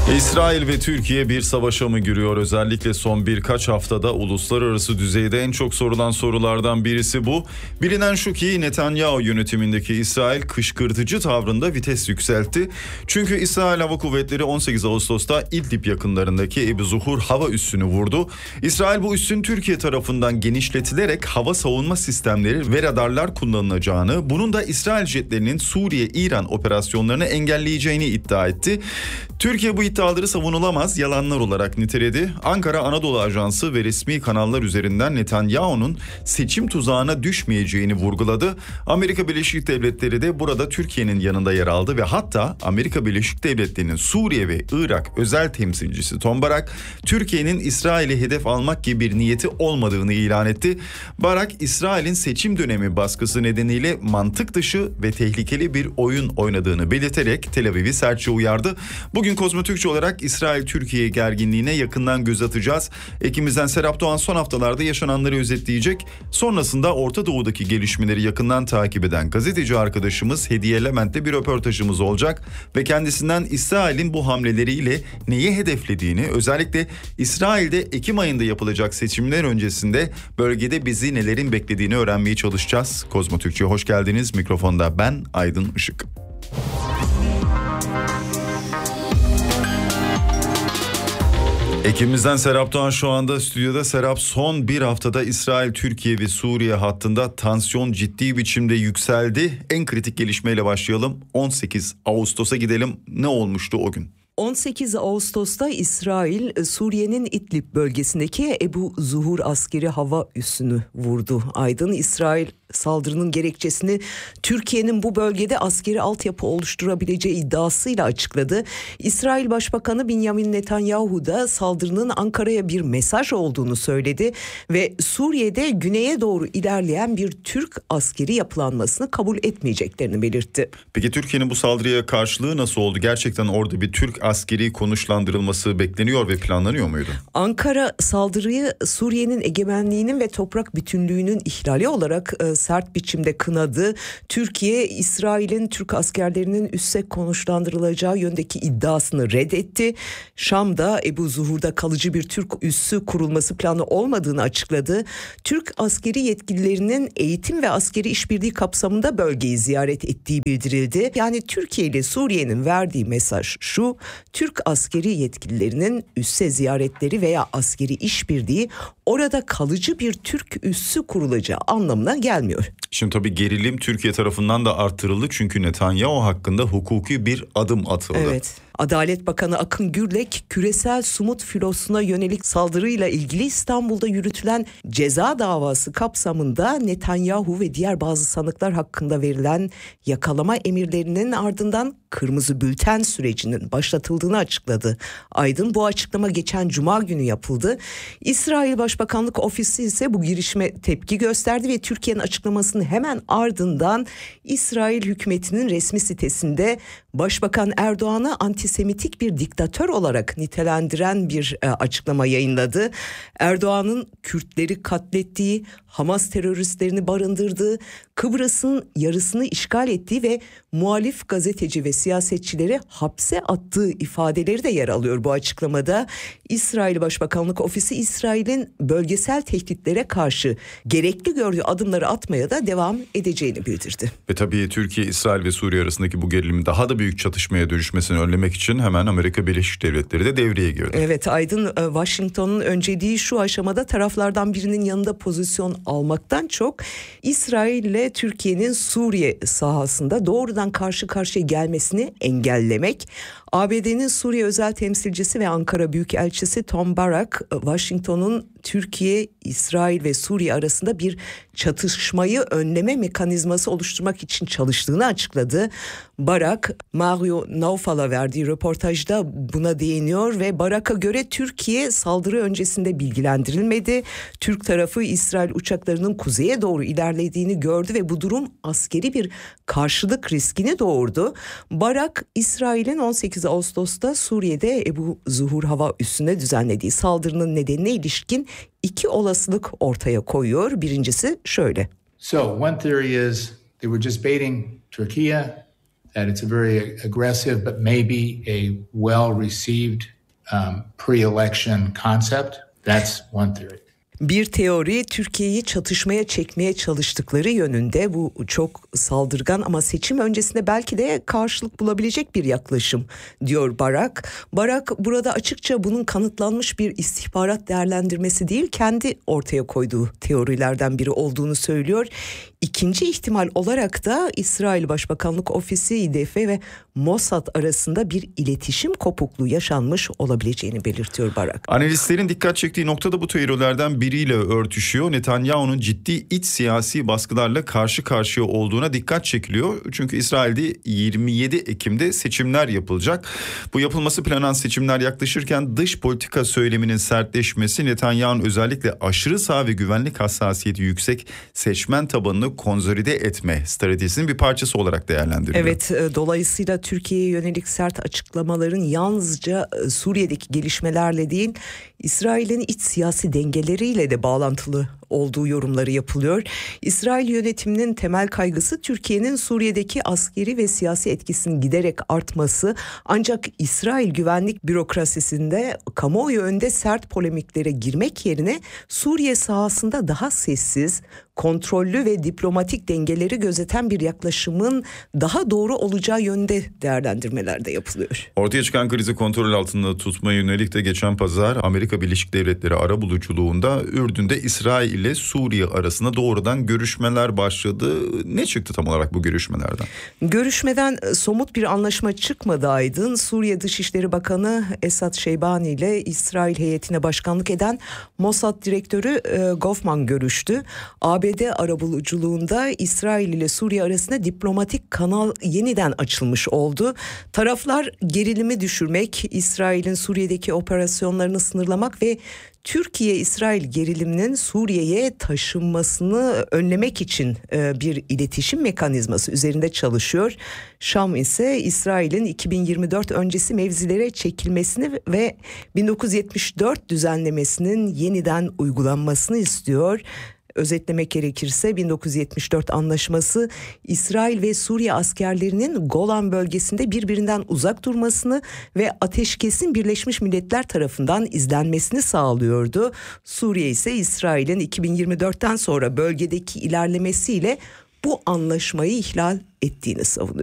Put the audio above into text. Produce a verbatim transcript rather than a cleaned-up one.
İsrail ve Türkiye bir savaşa mı giriyor? Özellikle son birkaç haftada uluslararası düzeyde en çok sorulan sorulardan birisi bu. Bilinen şu ki Netanyahu yönetimindeki İsrail kışkırtıcı tavrında vites yükseltti. Çünkü İsrail Hava Kuvvetleri on sekiz Ağustos'ta İdlib yakınlarındaki Ebu Zuhur hava üssünü vurdu. İsrail bu üssün Türkiye tarafından genişletilerek hava savunma sistemleri ve radarlar kullanılacağını, bunun da İsrail jetlerinin Suriye-İran operasyonlarını engelleyeceğini iddia etti. Türkiye bu iddiaları savunulamaz yalanlar olarak niteledi. Ankara Anadolu Ajansı ve resmi kanallar üzerinden Netanyahu'nun seçim tuzağına düşmeyeceğini vurguladı. Amerika Birleşik Devletleri de burada Türkiye'nin yanında yer aldı ve hatta Amerika Birleşik Devletleri'nin Suriye ve Irak özel temsilcisi Tom Barak, Türkiye'nin İsrail'i hedef almak gibi bir niyeti olmadığını ilan etti. Barak, İsrail'in seçim dönemi baskısı nedeniyle mantık dışı ve tehlikeli bir oyun oynadığını belirterek Tel Aviv'i sertçe uyardı. Bugün Kozmo Türkçe olarak İsrail-Türkiye gerginliğine yakından göz atacağız. Ekimizden Serap Doğan son haftalarda yaşananları özetleyecek. Sonrasında Orta Doğu'daki gelişmeleri yakından takip eden gazeteci arkadaşımız Hediye Levent'te bir röportajımız olacak. Ve kendisinden İsrail'in bu hamleleriyle neyi hedeflediğini, özellikle İsrail'de Ekim ayında yapılacak seçimler öncesinde bölgede bizi nelerin beklediğini öğrenmeye çalışacağız. Kozmo Türkçe'ye hoş geldiniz. Mikrofonda ben Aydın Işık. Ekibimizden Serap Doğan şu anda stüdyoda. Serap, son bir haftada İsrail, Türkiye ve Suriye hattında tansiyon ciddi biçimde yükseldi. En kritik gelişmeyle başlayalım. on sekiz Ağustos'a gidelim. Ne olmuştu o gün? on sekiz Ağustos'ta İsrail, Suriye'nin İdlib bölgesindeki Ebu Zuhur askeri hava üssünü vurdu. Aydın, İsrail saldırının gerekçesini Türkiye'nin bu bölgede askeri altyapı oluşturabileceği iddiasıyla açıkladı. İsrail Başbakanı Benjamin Netanyahu da saldırının Ankara'ya bir mesaj olduğunu söyledi ve Suriye'de güneye doğru ilerleyen bir Türk askeri yapılanmasını kabul etmeyeceklerini belirtti. Peki Türkiye'nin bu saldırıya karşılığı nasıl oldu? Gerçekten orada bir Türk askeri konuşlandırılması bekleniyor ve planlanıyor muydu? Ankara saldırıyı Suriye'nin egemenliğinin ve toprak bütünlüğünün ihlali olarak e, sert biçimde kınadı. Türkiye, İsrail'in Türk askerlerinin üsse konuşlandırılacağı yöndeki iddiasını reddetti. Şam'da Ebu Zuhur'da kalıcı bir Türk üssü kurulması planı olmadığını açıkladı. Türk askeri yetkililerinin eğitim ve askeri işbirliği kapsamında bölgeyi ziyaret ettiği bildirildi. Yani Türkiye ile Suriye'nin verdiği mesaj şu: Türk askeri yetkililerinin üsse ziyaretleri veya askeri işbirliği orada kalıcı bir Türk üssü kurulacağı anlamına gelmiyor. Şimdi tabii gerilim Türkiye tarafından da artırıldı çünkü Netanyahu hakkında hukuki bir adım atıldı. Evet. Adalet Bakanı Akın Gürlek, küresel sumut filosuna yönelik saldırıyla ilgili İstanbul'da yürütülen ceza davası kapsamında Netanyahu ve diğer bazı sanıklar hakkında verilen yakalama emirlerinin ardından kırmızı bülten sürecinin başlatıldığını açıkladı. Aydın, bu açıklama geçen Cuma günü yapıldı. İsrail Başbakanlık Ofisi ise bu girişime tepki gösterdi ve Türkiye'nin açıklamasının hemen ardından İsrail hükümetinin resmi sitesinde Başbakan Erdoğan'ı antisemitik bir diktatör olarak nitelendiren bir e, açıklama yayınladı. Erdoğan'ın Kürtleri katlettiği, Hamas teröristlerini barındırdığı, Kıbrıs'ın yarısını işgal ettiği ve muhalif gazeteci ve siyasetçileri hapse attığı ifadeleri de yer alıyor bu açıklamada. İsrail Başbakanlık Ofisi, İsrail'in bölgesel tehditlere karşı gerekli gördüğü adımları atmaya da devam edeceğini bildirdi. Ve tabii Türkiye, İsrail ve Suriye arasındaki bu gerilimin daha da büyük çatışmaya dönüşmesini önlemek için hemen Amerika Birleşik Devletleri de devreye girdi. Evet Aydın, Washington'un önceliği şu aşamada taraflardan birinin yanında pozisyon almaktan çok İsrail ile Türkiye'nin Suriye sahasında doğrudan karşı karşıya gelmesini engellemek. A B D'nin Suriye özel temsilcisi ve Ankara Büyükelçisi Tom Barak, Washington'un Türkiye, İsrail ve Suriye arasında bir çatışmayı önleme mekanizması oluşturmak için çalıştığını açıkladı. Barak, Mario Naufal'a verdiği röportajda buna değiniyor ve Barak'a göre Türkiye saldırı öncesinde bilgilendirilmedi. Türk tarafı İsrail uçaklarının kuzeye doğru ilerlediğini gördü ve bu durum askeri bir karşılık riskini doğurdu. Barak, İsrail'in on sekiz Ağustos'ta Suriye'de Ebu Zuhur hava üssüne düzenlediği saldırının nedenine ilişkin iki olasılık ortaya koyuyor. Birincisi şöyle. So one theory is they were just baiting Turkey that it's a very aggressive but maybe a well-received um, pre-election concept. That's one theory. Bir teori Türkiye'yi çatışmaya çekmeye çalıştıkları yönünde. Bu çok saldırgan ama seçim öncesinde belki de karşılık bulabilecek bir yaklaşım diyor Barak. Barak burada açıkça bunun kanıtlanmış bir istihbarat değerlendirmesi değil, kendi ortaya koyduğu teorilerden biri olduğunu söylüyor. İkinci ihtimal olarak da İsrail Başbakanlık Ofisi, İ D F ve Mossad arasında bir iletişim kopukluğu yaşanmış olabileceğini belirtiyor Barak. Analistlerin dikkat çektiği nokta da bu teorilerden biriyle örtüşüyor. Netanyahu'nun ciddi iç siyasi baskılarla karşı karşıya olduğuna dikkat çekiliyor. Çünkü İsrail'de yirmi yedi Ekim'de seçimler yapılacak. Bu yapılması planlanan seçimler yaklaşırken dış politika söyleminin sertleşmesi Netanyahu'nun özellikle aşırı sağ ve güvenlik hassasiyeti yüksek seçmen tabanını konsolide etme stratejisinin bir parçası olarak değerlendiriliyor. Evet, dolayısıyla Türkiye'ye yönelik sert açıklamaların yalnızca Suriye'deki gelişmelerle değil, İsrail'in iç siyasi dengeleriyle de bağlantılı olduğu yorumları yapılıyor. İsrail yönetiminin temel kaygısı Türkiye'nin Suriye'deki askeri ve siyasi etkisinin giderek artması. Ancak İsrail güvenlik bürokrasisinde kamuoyu önünde sert polemiklere girmek yerine Suriye sahasında daha sessiz, kontrollü ve diplomatik dengeleri gözeten bir yaklaşımın daha doğru olacağı yönde değerlendirmeler de yapılıyor. Ortaya çıkan krizi kontrol altında tutmaya yönelik de geçen pazar Amerika Birleşik Devletleri arabuluculuğunda Ürdün'de İsrail ile Suriye arasında doğrudan görüşmeler başladı. Ne çıktı tam olarak bu görüşmelerden? Görüşmeden somut bir anlaşma çıkmadı Aydın. Suriye Dışişleri Bakanı Esad Şeybani ile İsrail heyetine başkanlık eden Mossad Direktörü e, Goffman görüştü. A B D arabuluculuğunda İsrail ile Suriye arasında diplomatik kanal yeniden açılmış oldu. Taraflar gerilimi düşürmek, İsrail'in Suriye'deki operasyonlarını sınırlamak ve Türkiye-İsrail geriliminin Suriye'ye taşınmasını önlemek için bir iletişim mekanizması üzerinde çalışıyor. Şam ise İsrail'in iki bin yirmi dört öncesi mevzilere çekilmesini ve bin dokuz yüz yetmiş dört düzenlemesinin yeniden uygulanmasını istiyor. Özetlemek gerekirse bin dokuz yüz yetmiş dört anlaşması İsrail ve Suriye askerlerinin Golan bölgesinde birbirinden uzak durmasını ve ateşkesin Birleşmiş Milletler tarafından izlenmesini sağlıyordu. Suriye ise İsrail'in iki bin yirmi dörtten sonra bölgedeki ilerlemesiyle bu anlaşmayı ihlal ettiğini savunuyor.